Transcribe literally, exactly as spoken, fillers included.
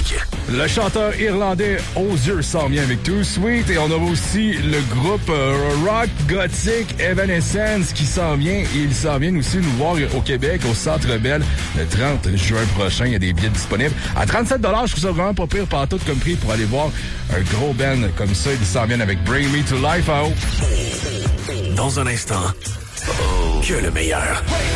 musique. Le chanteur irlandais Osier s'en vient avec Too Sweet et on a aussi le groupe euh, rock gothique Evanescence qui s'en vient et il s'en vient aussi nous voir au Québec au Centre Bell le trente juin prochain. Il y a des billets disponibles à trente-sept dollars. Je trouve ça vraiment pas pire par tout comme prix pour aller voir un gros band comme ça. Ils s'en viennent avec Bring Me to Life. Oh. Dans un instant, que le meilleur.